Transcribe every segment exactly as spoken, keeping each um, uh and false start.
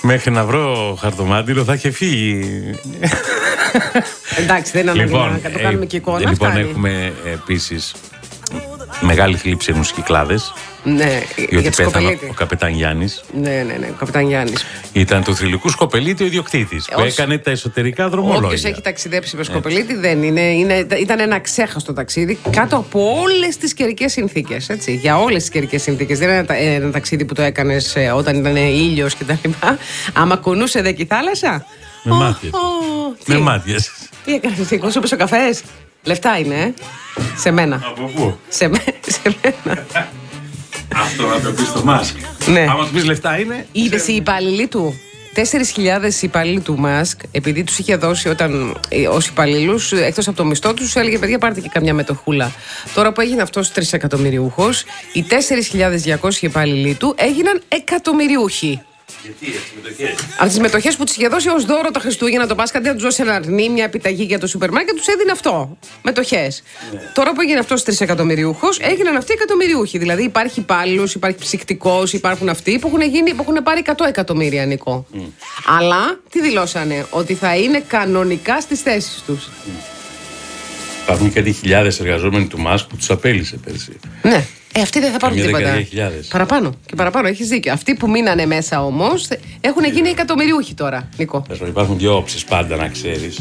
Μέχρι να βρω χαρτομάτιλο θα είχε φύγει. Εντάξει, δεν είναι λοιπόν, να το κάνουμε και εικόνα. Λοιπόν, φτάνει. έχουμε επίσης μεγάλη θλίψη ενός Κυκλάδες. Ναι, διότι πέθανε ο καπετάν Γιάννης. Ναι, ναι, ναι, ο καπετάν Γιάννης. Ήταν του θρυλικού Σκοπελίτη ο ιδιοκτήτης, που Ως... έκανε τα εσωτερικά δρομολόγια. Όποιος έχει ταξιδέψει με Σκοπελίτη δεν είναι, είναι. Ήταν ένα ξέχαστο ταξίδι κάτω από όλες τις καιρικές συνθήκες. Έτσι, για όλες τις καιρικές συνθήκες. Δεν είναι ένα, ένα ταξίδι που το έκανες όταν ήταν ήλιος κτλ. Άμα κουνούσε δε και η θάλασσα. Με oh, μάτιες. Oh, με μάτιες. Τι έκανες εσύ, κόσωπες ο καφές. Λεφτά είναι, ε? Σε μένα. Από πού? Σε, με, σε μένα. Αυτό να το πεις στο Μάσκ. Ναι. Άμα του πεις λεφτά είναι. Είδες οι υπαλληλοί του. τέσσερις χιλιάδες υπαλλήλοι του Μάσκ, επειδή τους είχε δώσει όταν ως υπαλλήλους, εκτός από το μισθό τους, έλεγε παιδιά πάρτε και καμιά μετοχούλα. Τώρα που έγινε αυτός τρισεκατομμυριούχος, οι τέσσερις χιλιάδες διακόσιοι υπαλληλοί του έγιναν εκατομμυριούχοι. Γιατί, μετοχές. Από τις μετοχές που τους είχε δώσει ως δώρο τα Χριστούγεννα το Πάσχα, αντί να τους δώσει ένα αρνί, μια επιταγή για το σούπερ μάρκετ, τους έδινε αυτό. Μετοχές. Ναι. Τώρα που έγινε αυτός τρισεκατομμυριούχος, έγιναν αυτοί εκατομμυριούχοι. Δηλαδή υπάρχει υπάλληλος, υπάρχει ψυκτικός, υπάρχουν αυτοί που έχουν, γίνει, που έχουν πάρει εκατό εκατομμύρια, Νικό. Mm. Αλλά τι δηλώσανε, ότι θα είναι κανονικά στις θέσεις τους. Mm. Υπάρχουν κάτι χιλιάδες εργαζόμενοι του Μάσκ που τους απέλησε πέρσι. Ναι. Ε, αυτοί δεν θα πάρουν τίποτα. Παραπάνω και παραπάνω, έχεις δίκιο. Αυτοί που μείνανε μέσα όμως έχουν γίνει εκατομμυριούχοι τώρα, Νικό. Υπάρχουν δύο όψεις πάντα, να ξέρεις.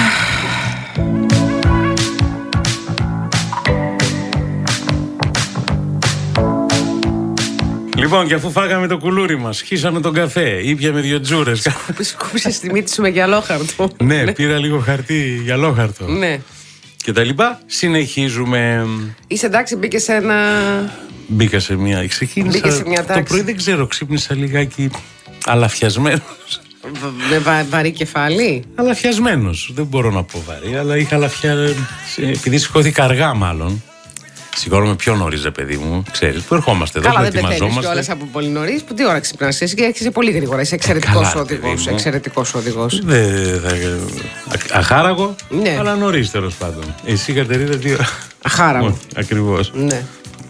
Λοιπόν, και αφού φάγαμε το κουλούρι μας, χύσαμε τον καφέ, ήπιαμε δύο τζούρες. Σκούπισες τη μύτη σου με γυαλόχαρτο. Ναι, πήρα λίγο χαρτί γυαλόχαρτο. Ναι. Και τα λοιπά, συνεχίζουμε. Είσαι εντάξει, μπήκε σε ένα. Μπήκα σε μια. Ξεκίνησα. Σε μια το πρωί δεν ξέρω, ξύπνησα λιγάκι αλαφιασμένος. Με βα, βαρύ κεφάλι. Αλαφιασμένος. Δεν μπορώ να πω βαρύ, αλλά είχα αλαφιά. Επειδή σηκώθηκα αργά, μάλλον. Σηκώνομαι πιο νωρίς, ρε παιδί μου. Ξέρεις, που ερχόμαστε εδώ, καλά, που δεν ετοιμαζόμαστε. Καλά, δεν από πολύ νωρίς. Που τι ώρα ξυπνάς εσύ και έρχεσαι πολύ γρήγορα. Είσαι εξαιρετικός οδηγός. Εξαιρετικός οδηγός. Δεν θα. Αχάραγο, ναι. Αλλά νωρίς τέλος πάντων. Εσύ, Κατερίνα, τι ώρα. Αχάραγο. Ακριβώς. Ναι.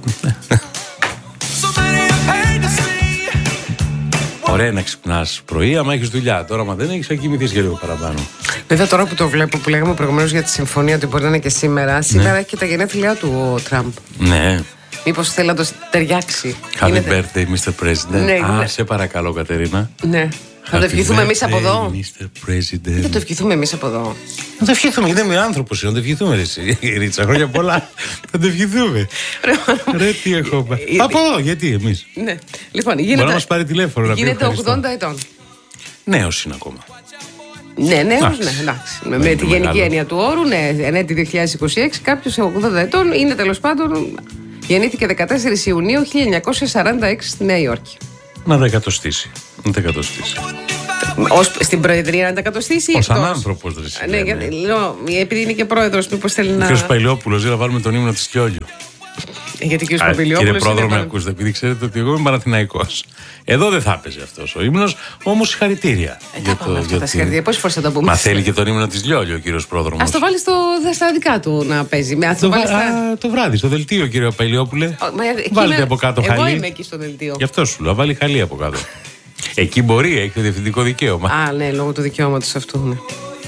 Ωραία να ξυπνάς πρωί, άμα έχεις δουλειά. Τώρα, άμα δεν έχεις, θα κοιμηθείς και λίγο παραπάνω. Βέβαια, τώρα που το βλέπω, που λέγαμε προηγουμένως για τη συμφωνία ότι μπορεί να είναι και σήμερα, σήμερα ναι. Έχει και τα γενέθλιά του ο Τραμπ. Ναι. Μήπως θέλει να το ταιριάξει. Happy είναι... birthday, μίστερ President. Ναι, Α, ναι. σε παρακαλώ, Κατερίνα. Ναι. Θα το ευχηθούμε εμείς από εδώ. μίστερ President. Θα το ευχηθούμε εμείς από εδώ. Θα το ευχηθούμε, γιατί είμαι άνθρωπος, να το ευχηθούμε, εσύ. Ρίτσα, χρόνια πολλά. Θα το ευχηθούμε. Ρε, τι έχω. Από εδώ, γιατί εμείς. Ναι. Λοιπόν, γίνεται. Μπορεί να μας πάρει τηλέφωνο να πει. Γίνεται ογδόντα ετών. Νέος είναι ακόμα. Ναι, νέος, ναι, εντάξει. Με, με τη γενική έννοια του όρου, ναι, ενέτη δύο χιλιάδες είκοσι έξι, κάποιος ογδόντα ετών είναι τέλος πάντων. Γεννήθηκε δεκατέσσερις Ιουνίου χίλια εννιακόσια σαράντα έξι στη Νέα Υόρκη. Να τα εκατοστήσει. Να τα εκατοστήσει. Ως, στην Προεδρία να τα εκατοστήσει ή ως ανάνθρωπος, ναι, ναι, γιατί, λέω, επειδή είναι και πρόεδρος, μήπως θέλει να. Ο κ. Παϊλιόπουλος, για να βάλουμε τον ύμνο της Κιόλιου. Γιατί κ. Παπηλιόπουλος. Κύριε Πρόδρο, με ακούστε, επειδή ξέρετε ότι εγώ είμαι Παναθηναϊκός. Εδώ δεν θα έπαιζε αυτός ο ύμνος, όμως συγχαρητήρια. Ε, για το, για την... Πόσες φορές θα το πούμε. Μα θέλει και τον ύμνο της Λιόλιο ο κύριος Πρόδρομος. Ας το βάλει στο, στα δικά του να παίζει. Με, το, το, α, στα... το βράδυ, στο δελτίο, κύριε Παϊλιόπουλε. Βάλτε με... από κάτω εγώ χαλί. Εγώ είμαι εκεί στο δελτίο. Γι' αυτό σου λέω, βάλει χαλί από κάτω. Εκεί μπορεί, έχει το διευθυντικό δικαίωμα. Α, ναι, λόγω του δικαιώματος αυτού, ναι.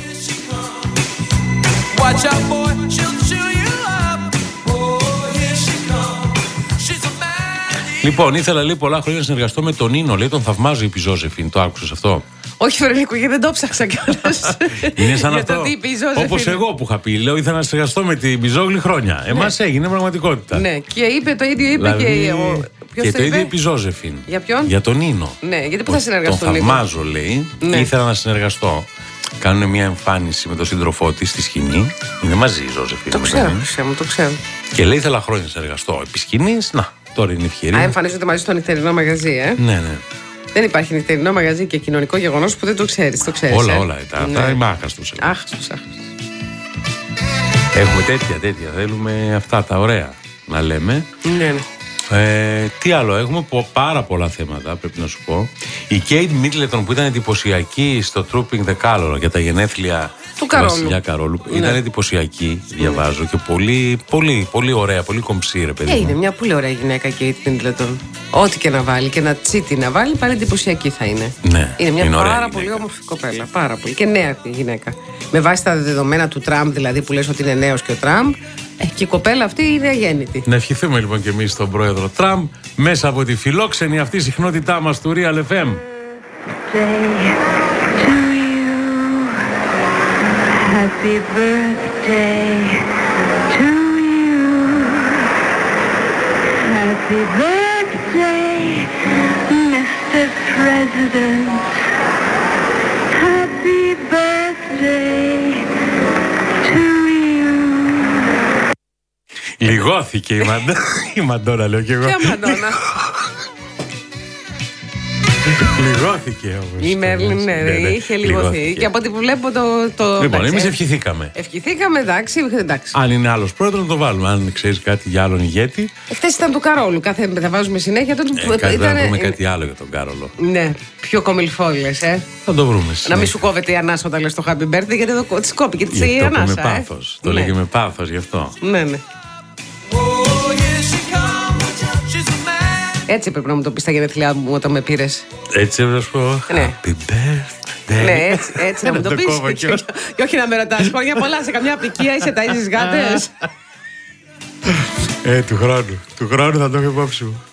Λοιπόν, ήθελα λέει πολλά χρόνια να συνεργαστώ με τον Νίνο, λέει τον θαυμάζω η Πιζόζεφιν. Το άκουσες αυτό? Όχι, Φερονίκο, γιατί δεν το ψάξα κιόλας. Είναι σαν αυτό. Όπως εγώ που είχα πει, λέω ήθελα να συνεργαστώ με την Πιζόγλη χρόνια. Εμάς ναι. Έγινε πραγματικότητα. Ναι, και είπε το ίδιο, είπε δηλαδή, και. Ο... Και το, το ίδιο η Πιζόζεφιν. Για ποιον? Για τον Νίνο. Ναι, γιατί πού θα συνεργαστούν. Τον θαυμάζω, λέει. Ναι. Ήθελα να συνεργαστώ. Κάνουν μια εμφάνιση με τον σύντροφό τη στη σκηνή. Είναι μαζί η Ζώζεφιν. Το ξέρω, μου το ξέρω. Και λέει ήθελα χρόνια να συνεργαστώ. Επί σκηνής, να. Τώρα είναι ευκαιρία. Α, εμφανίζονται μαζί στο νυχτερινό μαγαζί, ε. Ναι, ναι. Δεν υπάρχει νυχτερινό μαγαζί και κοινωνικό γεγονός που δεν το ξέρεις. Το ξέρεις. Όλα, ε? όλα. Τα, ναι. Τα είμαι άχαστος. Άχαστος, άχαστος. Έχουμε τέτοια, τέτοια. Θέλουμε αυτά τα ωραία να λέμε. Ναι, ναι. Ε, τι άλλο, έχουμε πάρα πολλά θέματα, πρέπει να σου πω. Η Κέιτ Μίτλετον που ήταν εντυπωσιακή στο Trooping the Colour για τα γενέθλια Του Καρόλου. Βασιλιά Καρόλου. Ναι. Ήταν εντυπωσιακή, διαβάζω, και πολύ, πολύ, πολύ ωραία, πολύ κομψή, ρε παιδί. Ε, μου. είναι μια πολύ ωραία γυναίκα και η Middleton. Ό,τι και να βάλει και ένα τσίτι να βάλει, πάλι εντυπωσιακή θα είναι. Ναι, είναι μια είναι ωραία πάρα γυναίκα. πολύ όμορφη κοπέλα. Πάρα πολύ. Και νέα γυναίκα. Με βάση τα δεδομένα του Τραμπ, δηλαδή που λες ότι είναι νέος και ο Τραμπ, ε, και η κοπέλα αυτή είναι αγέννητη. Να ευχηθούμε λοιπόν και εμείς στον πρόεδρο Τραμπ μέσα από τη φιλόξενη αυτή συχνότητά μας του Real εφ εμ. Happy birthday to you. Happy birthday, Mister President. Happy birthday to you. Λιγώθηκε η, Μαντώ... η Μαντόνα, λέω κι εγώ. Ποια Μαντόνα? Λιγώθηκε όμως. Η Μέρλιν, ναι, ναι, είχε λιγωθεί. Και από ό,τι που βλέπω το. το Λοιπόν, εμείς ε, ευχηθήκαμε. Ευχηθήκαμε, εντάξει. εντάξει. Αν είναι άλλος πρόεδρος, να το βάλουμε. Αν ξέρεις κάτι για άλλον ηγέτη, Χθες ήταν του Καρόλου. Κάθε θα βάζουμε συνέχεια. Τότε ε, κάτι, ήταν, να βρούμε ε, κάτι άλλο για τον Κάρολο. Ναι, πιο κομιλφό λες, ε. Θα το βρούμε. Να συνέχεια. μην σου κόβεται η ανάσα όταν λες το happy birthday, γιατί εδώ τη κόπηκε τη Γιατί η το είπε με ανάσα. ε. πάθος. Το Ναι. λέγε με πάθος γι' αυτό. Ναι, ναι. Έτσι πρέπει να μου το πεις στα γενέθλιά μου όταν με πήρες. Έτσι να σου πω. Ναι. Happy birthday. Ναι, έτσι, έτσι να μου Να το το πεις. κόβω Και, κιόλας. και όχι να με ρωτάς. Χρόνια πολλά σε καμιά απικία είσαι ταΐζεις γάτες. Ε, του χρόνου. Του χρόνου θα το έχω υπόψη μου.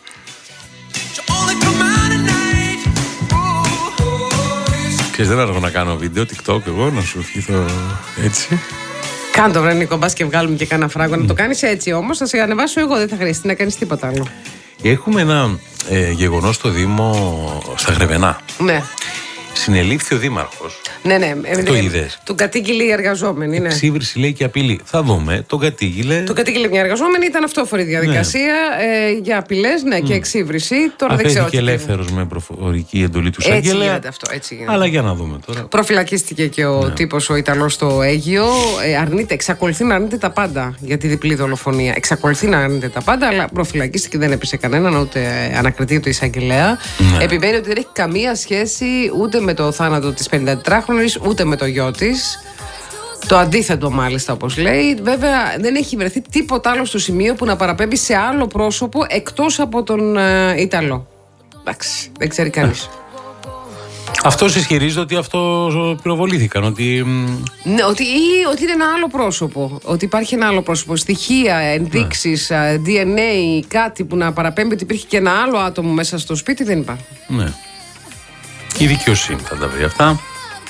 Ξέρεις, δεν αργώ να κάνω βίντεο, TikTok εγώ, να σου ευχηθώ έτσι. Κάντο βρε Νίκο, μπας και βγάλουμε και κάνα φράγκο. Να το κάνεις έτσι όμως, θα σε ανεβάσω εγώ, δεν θα χρειαστεί να κάνεις τίποτα άλλο. Έχουμε ένα ε, γεγονός στο Δήμο στα Γρεβενά. Ναι. Συνελήφθη ο Δήμαρχος. Ναι, ναι. ε, Το ε, είδες? Τον κατήγγειλε οι εργαζόμενοι, ναι. Εξύβριση λέει και απειλή. Θα δούμε. Τον κατήγγειλε. Τον κατήγγειλε μια εργαζόμενη, ήταν αυτόφορη διαδικασία ε, για απειλές, ναι, και εξύβριση. Τώρα δεν ξέρω. Αφέθηκε τι- ελεύθερος με προφορική εντολή του Έτσι εισαγγελέα. γίνεται αυτό. Έτσι γίνεται. Αλλά για να δούμε τώρα. Προφυλακίστηκε και ο Ναι. τύπος ο Ιταλός στο Αίγυο. Ε, αρνείται, εξακολουθεί να αρνείται τα πάντα για τη διπλή δολοφονία. Εξακολουθεί να αρνείται τα πάντα, αλλά προφυλακίστηκε, δεν έπεισε κανέναν, ούτε ανακριτή του εισαγγελέα. Ναι. Επιμένει ότι δεν έχει καμία σχέση ούτε με το θάνατο της πενηντατετράχρονης, ούτε με το γιο της. Το αντίθετο, μάλιστα, όπως λέει. Βέβαια, δεν έχει βρεθεί τίποτα άλλο στο σημείο που να παραπέμπει σε άλλο πρόσωπο εκτός από τον ε, Ιταλό. Εντάξει, δεν ξέρει κανείς. Αυτός ισχυρίζεται ότι αυτό πυροβολήθηκαν. Ότι. μ, Ναι, ότι, ή ότι είναι ένα άλλο πρόσωπο. Ότι υπάρχει ένα άλλο πρόσωπο. Στοιχεία, ενδείξεις, α, ντι εν έι, κάτι που να παραπέμπει ότι υπήρχε και ένα άλλο άτομο μέσα στο σπίτι, δεν υπάρχουν. Ναι. Η δικαιοσύνη θα τα βρει αυτά.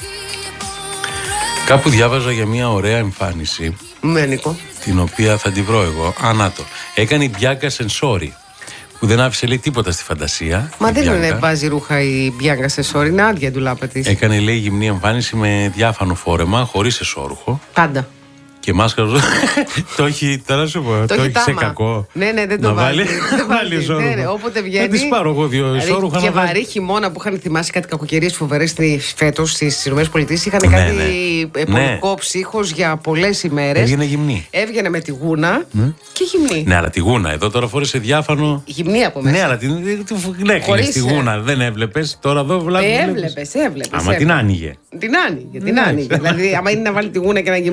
Κάπου διάβαζα για μια ωραία εμφάνιση, Ναι, Νίκο. την οποία θα τη βρω εγώ. Α, να το. Έκανε η Μπιάνκα Σενσόρι, που δεν άφησε λέει τίποτα στη φαντασία. Μα η δεν Μπιάνκα. είναι βάζει ρούχα η Μπιάνκα σε σόρι, είναι άδεια η ντουλάπα της. Έκανε λέει γυμνή εμφάνιση με διάφανο φόρεμα, χωρίς εσώρουχο. Πάντα. Και μάσκαρα. Το έχει, τώρα σου πω, το, έχει έχει σε τάμα. κακό. Ναι, ναι, δεν το να βάλει. βάλει. Δεν Να βάλει βάλει. εσώρουχο. Ναι, ναι, όποτε βγαίνει. Θα τις πάρω εγώ δύο Δηλαδή, εσώρουχα και να βάλει. βαρύ χειμώνα που είχαν θυμάσει κάτι κακοκαιρίες φοβερές φέτος στις ΗΠΑ, είχαν Ναι, κάτι ναι. ε, πολικό ψύχος για πολλές ημέρες. Έβγαινε γυμνή. Έβγαινε με τη γούνα και γυμνή. Ναι, αλλά τη γούνα. Εδώ τώρα φόρεσε διάφανο. Γυμνή από μέσα. Ναι, αλλά την έκλεινε Χωρίς, τη ε. γούνα. Δεν έβλεπε. Τώρα εδώ βλάβει. Έβλεπε, έβλεπε. Άμα την άνοιγε. Την άνοιγε, την άνοιγε. Δηλαδή, άμα είναι να βάλει τη γούνα και να